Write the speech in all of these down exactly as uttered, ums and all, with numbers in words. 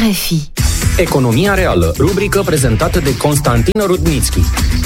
F I. Economia reală, rubrică prezentată de Constantin Rudnitschi.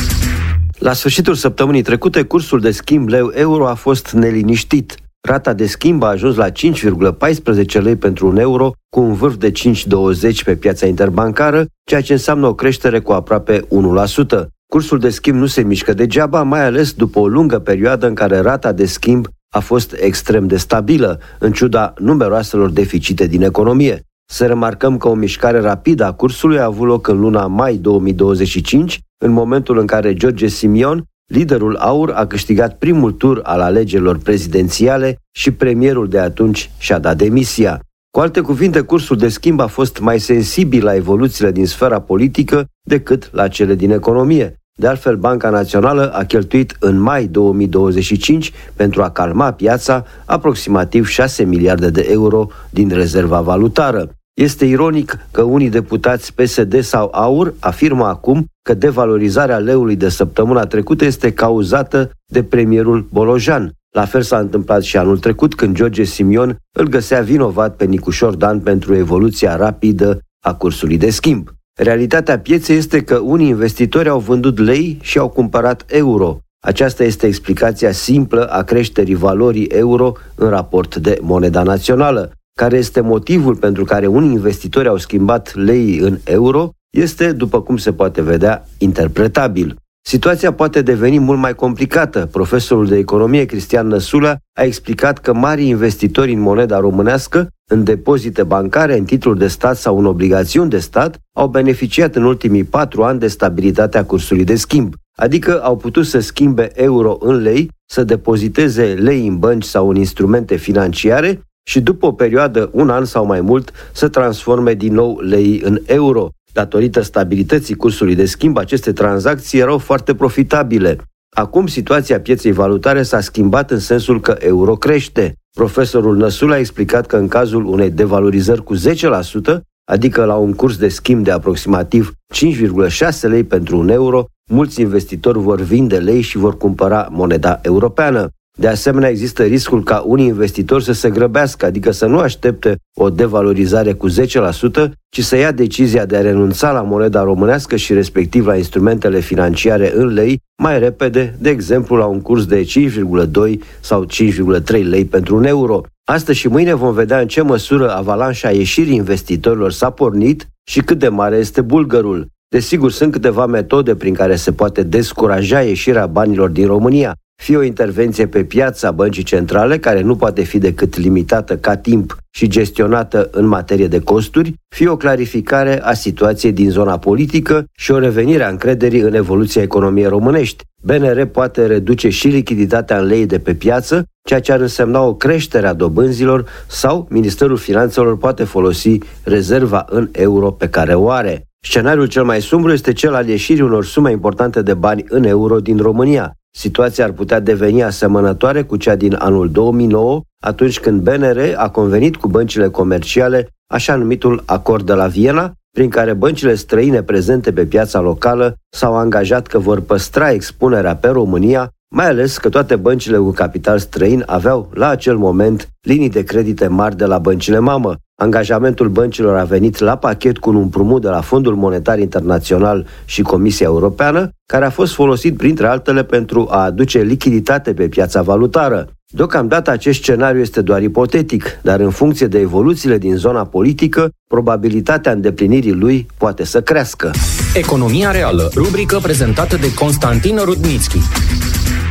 La sfârșitul săptămânii trecute, cursul de schimb leu-euro a fost neliniștit. Rata de schimb a ajuns la cinci virgulă paisprezece lei pentru un euro, cu un vârf de cinci virgulă douăzeci pe piața interbancară, ceea ce înseamnă o creștere cu aproape unu la sută. Cursul de schimb nu se mișcă degeaba, mai ales după o lungă perioadă în care rata de schimb a fost extrem de stabilă, în ciuda numeroaselor deficite din economie. Să remarcăm că o mișcare rapidă a cursului a avut loc în luna mai două mii douăzeci și cinci, în momentul în care George Simion, liderul AUR, a câștigat primul tur al alegerilor prezidențiale și premierul de atunci și-a dat demisia. Cu alte cuvinte, cursul de schimb a fost mai sensibil la evoluțiile din sfera politică decât la cele din economie. De altfel, Banca Națională a cheltuit în mai două mii douăzeci și cinci pentru a calma piața aproximativ șase miliarde de euro din rezerva valutară. Este ironic că unii deputați P S D sau AUR afirmă acum că devalorizarea leului de săptămâna trecută este cauzată de premierul Bolojan. La fel s-a întâmplat și anul trecut, când George Simion îl găsea vinovat pe Nicușor Dan pentru evoluția rapidă a cursului de schimb. Realitatea pieței este că unii investitori au vândut lei și au cumpărat euro. Aceasta este explicația simplă a creșterii valorii euro în raport de moneda națională. Care este motivul pentru care unii investitori au schimbat lei în euro, este, după cum se poate vedea, interpretabil. Situația poate deveni mult mai complicată. Profesorul de economie Cristian Năsulă a explicat că marii investitori în moneda românească, în depozite bancare, în titluri de stat sau în obligațiuni de stat, au beneficiat în ultimii patru ani de stabilitatea cursului de schimb, adică au putut să schimbe euro în lei, să depoziteze lei în bănci sau în instrumente financiare și după o perioadă, un an sau mai mult, să transforme din nou lei în euro. Datorită stabilității cursului de schimb, aceste tranzacții erau foarte profitabile. Acum situația pieței valutare s-a schimbat în sensul că euro crește. Profesorul Năsul a explicat că în cazul unei devalorizări cu zece la sută, adică la un curs de schimb de aproximativ cinci virgulă șase lei pentru un euro, mulți investitori vor vinde lei și vor cumpăra moneda europeană. De asemenea, există riscul ca unii investitori să se grăbească, adică să nu aștepte o devalorizare cu zece la sută, ci să ia decizia de a renunța la moneda românească și respectiv la instrumentele financiare în lei mai repede, de exemplu la un curs de cinci virgulă doi sau cinci virgulă trei lei pentru un euro. Astăzi și mâine vom vedea în ce măsură avalanșa ieșirii investitorilor s-a pornit și cât de mare este bulgărul. Desigur, sunt câteva metode prin care se poate descuraja ieșirea banilor din România. Fie o intervenție pe piața băncii centrale, care nu poate fi decât limitată ca timp și gestionată în materie de costuri, fie o clarificare a situației din zona politică și o revenire a încrederii în evoluția economiei românești. B N R poate reduce și lichiditatea în lei de pe piață, ceea ce ar însemna o creștere a dobânzilor, sau Ministerul Finanțelor poate folosi rezerva în euro pe care o are. Scenariul cel mai sumbru este cel al ieșirii unor sume importante de bani în euro din România. Situația ar putea deveni asemănătoare cu cea din anul două mii nouă, atunci când B N R a convenit cu băncile comerciale așa numitul acord de la Viena, prin care băncile străine prezente pe piața locală s-au angajat că vor păstra expunerea pe România, mai ales că toate băncile cu capital străin aveau la acel moment linii de credite mari de la băncile mamă. Angajamentul băncilor a venit la pachet cu un împrumut de la Fondul Monetar Internațional și Comisia Europeană, care a fost folosit printre altele pentru a aduce lichiditate pe piața valutară. Deocamdată acest scenariu este doar ipotetic, dar în funcție de evoluțiile din zona politică, probabilitatea îndeplinirii lui poate să crească. Economia reală, rubrică prezentată de Constantin Rudnitschi.